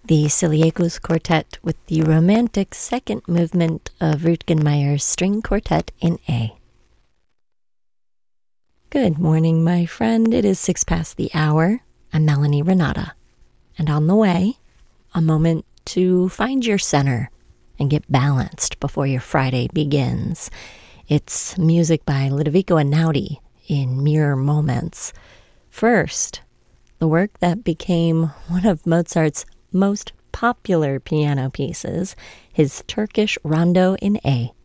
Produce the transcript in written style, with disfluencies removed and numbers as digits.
the Siliacos Quartet with the romantic second movement of Rutgen Meyer's String Quartet in A. Good morning, my friend. It is 6 past the hour. I'm Melanie Renata. And on the way, a moment to find your center and get balanced before your Friday begins. It's music by Ludovico Einaudi in Mere Moments. First, the work that became one of Mozart's most popular piano pieces, his Turkish Rondo in A,